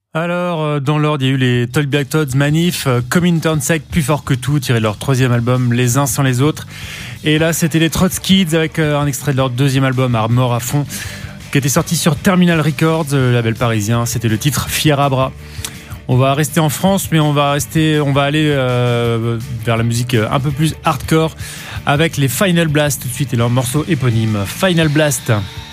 Alors, dans l'ordre, il y a eu les Tall Black Toads, Manif, Coming Turn Sec, Plus Fort Que Tout, tiré de leur troisième album, Les Uns Sans Les Autres. Et là, c'était les Trotskids avec un extrait de leur deuxième album, Mort à Fond, qui était sorti sur Terminal Records, le label parisien. C'était le titre Fiera Bra. On va rester en France, mais on va aller vers la musique un peu plus hardcore avec les Final Blast tout de suite et leur morceau éponyme, Final Blast.